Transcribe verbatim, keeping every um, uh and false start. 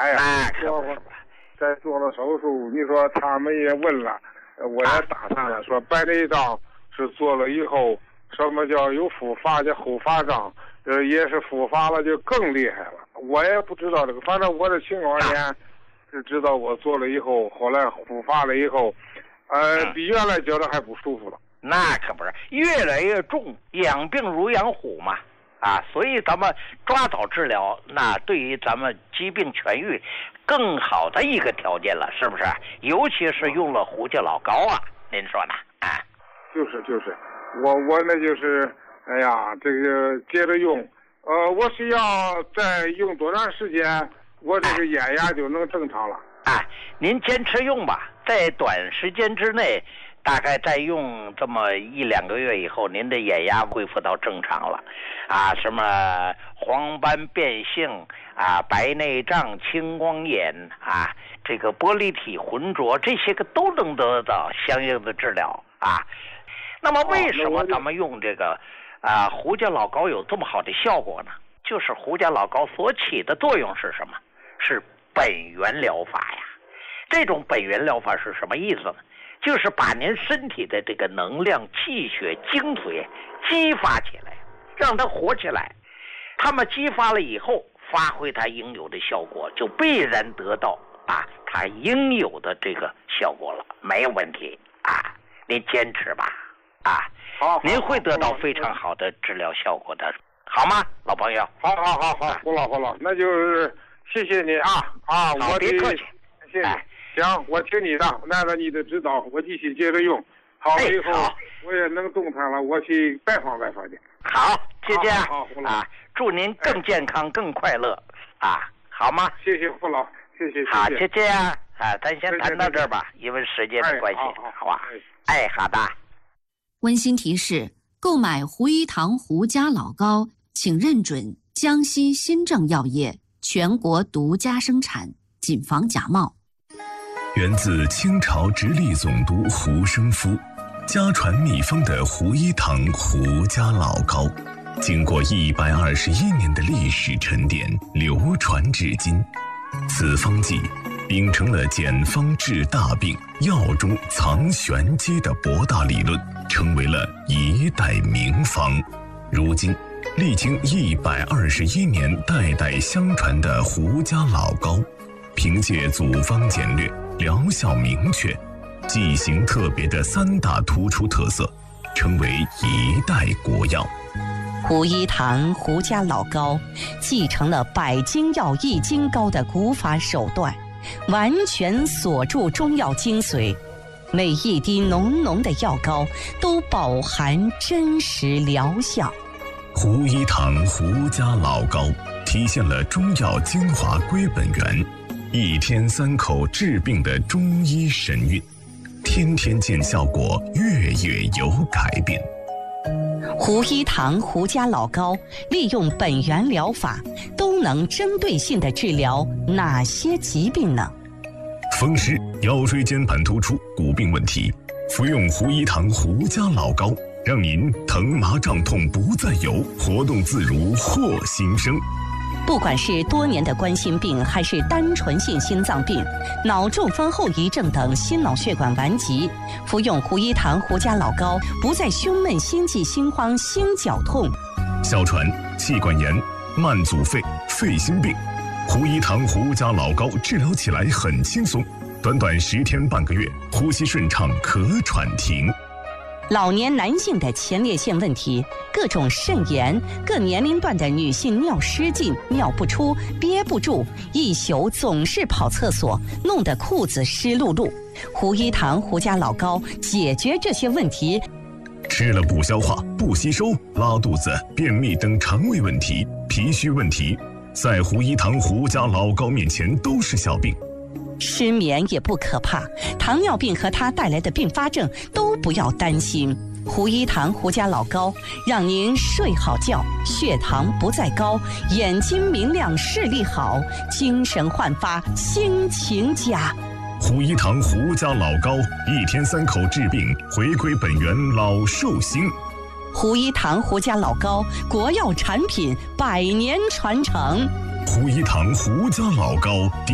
哎呀， 哎， 做再做了手术，你说他们也问了，我也打探了，说白内障是做了以后，什么叫有复发叫后发障，呃，也是复发了就更厉害了。我也不知道这个，反正我的情况呢，是知道我做了以后，后来复发了以后，呃，比原来觉得还不舒服了。 那可不是，越来越重，养病如养虎嘛。啊，所以咱们抓早治疗，那对于咱们疾病痊愈更好的一个条件了，是不是？尤其是用了胡椒老膏啊，您说呢？啊， 就是就是，我我那就是，哎呀，这个接着用，呃，我是要再用多长时间，我这个眼压就能正常了？ 啊，您坚持用吧，在短时间之内。大概再用这么一两个月以后，您的眼压恢复到正常了，啊，什么黄斑变性啊、白内障、青光眼啊，这个玻璃体浑浊，这些个都能得到相应的治疗啊。那么为什么咱们用这个啊胡椒老膏有这么好的效果呢？就是胡椒老膏所起的作用是什么？是本源疗法呀。这种本源疗法是什么意思呢？就是把您身体的这个能量、气血、精髓激发起来，让它活起来。它们激发了以后，发挥它应有的效果，就必然得到啊它应有的这个效果了，没有问题啊！您坚持吧，啊， 好， 您会得到非常好的治疗效果的，好吗，老朋友？ 好好好好，胡老胡老，那就是谢谢你啊啊！我别客气， 谢谢。哎行，我听你的，按照你的指导，我继续接着用。好了以后，哎、我也能动弹了，我去拜访拜访去。 好，就这样。 好，胡老啊，祝您更健康、哎、更快乐啊，好吗？ 谢谢胡老，谢谢。谢谢好，就这样啊，咱先谈到这儿吧，因为时间的关系， 哎、好, 好, 好吧？哎，好的。 温馨提示：购买胡一堂胡家老膏，请认准江西新政药业全国独家生产，谨防假冒。 源自清朝直隶总督胡生夫，家传秘方的胡一堂胡家老膏，经过一百二十一年的历史沉淀，流传至今。此方剂秉承了简方治大病、药中藏玄机的博大理论，成为了一代名方。如今，历经一百二十一年代代相传的胡家老膏，凭借组方简略、疗效明确、剂型特别的三大突出特色，成为一代国药。 胡一堂胡家老膏继承了百金药益精膏的古法手段，完全锁住中药精髓，每一滴浓浓的药膏都饱含真实疗效。 胡一堂胡家老膏体现了中药精华归本源，一天三口治病的中医神韵，天天见效果，月月有改变。 胡一堂胡家老膏利用本源疗法，都能针对性地治疗哪些疾病呢？ 风湿、腰椎间盘突出、骨病问题，服用胡一堂胡家老膏，让您疼麻胀痛不再有，活动自如获新生。 不管是多年的冠心病，还是单纯性心脏病、脑中风后遗症等心脑血管顽疾，服用胡一堂胡家老膏，不再胸闷、心悸、心慌、心绞痛。 哮喘、气管炎、慢阻肺、肺心病，胡一堂胡家老膏治疗起来很轻松，短短十天半个月，呼吸顺畅，咳喘停。 老年男性的前列腺问题，各种肾炎，各年龄段的女性尿失禁、尿不出、憋不住，一宿总是跑厕所，弄得裤子湿漉漉。胡一堂胡家老膏解决这些问题。 吃了不消化、不吸收、拉肚子、便秘等肠胃问题、脾虚问题，在胡一堂胡家老膏面前都是小病。 失眠也不可怕，糖尿病和它带来的并发症都不要担心。胡一堂胡家老膏让您睡好觉，血糖不再高，眼睛明亮，视力好，精神焕发，心情佳。 胡一堂胡家老膏，一天三口治病，回归本源，老寿星。 胡一堂胡家老膏，国药产品，百年传承。 胡一堂胡家老膏。